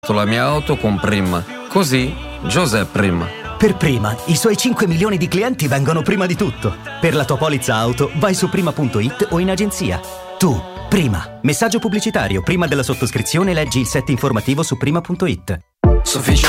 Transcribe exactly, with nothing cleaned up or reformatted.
la mia auto con Prima. Così, José Prima. Per Prima, i suoi cinque milioni di clienti vengono prima di tutto. Per la tua polizza auto, vai su prima punto it o in agenzia. Tu, Prima. Messaggio pubblicitario. Prima della sottoscrizione leggi il set informativo su prima punto it. Sufficient